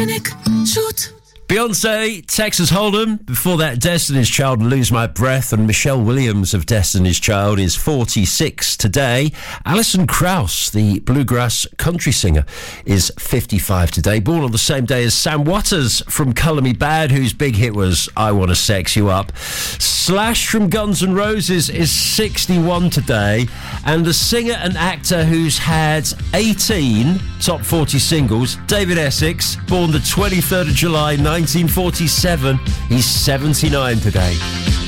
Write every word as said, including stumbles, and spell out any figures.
Shoot. Beyonce, Texas Hold'em. Before that, Destiny's Child and Lose My Breath. And Michelle Williams of Destiny's Child is forty-six today. Alison Krauss, the bluegrass country singer, is fifty-five today. Born on the same day as Sam Waters from Colour Me Bad, whose big hit was I Wanna Sex You Up. Slash from Guns N' Roses is sixty-one today. And the singer and actor who's had eighteen top forty singles, David Essex, born the twenty-third of July, nineteen forty-seven. He's seventy-nine today.